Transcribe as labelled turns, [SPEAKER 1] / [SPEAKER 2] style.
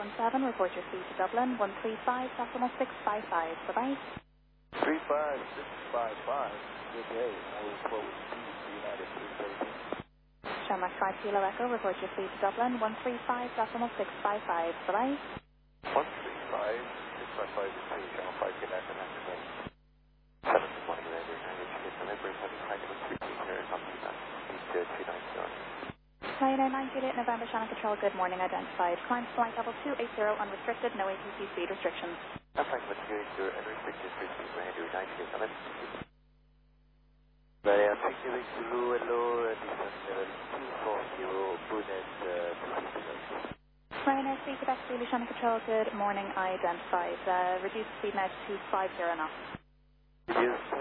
[SPEAKER 1] report your speed to Dublin, 135.655, bye-bye.
[SPEAKER 2] 35655, good day. I will report with speed to United 317.
[SPEAKER 1] Shamrock 5 Kilo Echo, report your speed to Dublin, 135.655, bye-bye.
[SPEAKER 2] 135.655 is Shamrock 5 Kilo Echo, 7 this morning, Randy. Randy, you get delivery, heavy high to 3 here, something that speed to 290.
[SPEAKER 1] Ryanair 938 November, Shannon Control, good morning, identified. Climb flight level 280, unrestricted, no ATC speed restrictions.
[SPEAKER 2] Flight level 280, unrestricted, free speed, Ryanair 938, November. Ryanair 608 Zulu, hello, descent level 240, Brunet, 250.
[SPEAKER 1] Ryanair 3 Quebec, Zulu, Shannon Control, good morning, identified. Reduce speed now to 250 knots.
[SPEAKER 2] Reduce